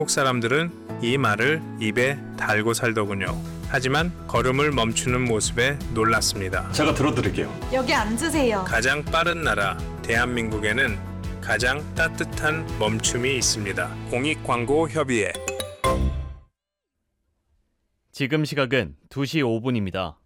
한국 사람들은 이 말을 입에 달고 살더군요. 하지만 걸음을 멈추는 모습에 놀랐습니다. 제가 들어드릴게요. 여기 앉으세요. 가장 빠른 나라 대한민국에는 가장 따뜻한 멈춤이 있습니다. 공익광고협의회. 지금 시각은 2시 5분입니다.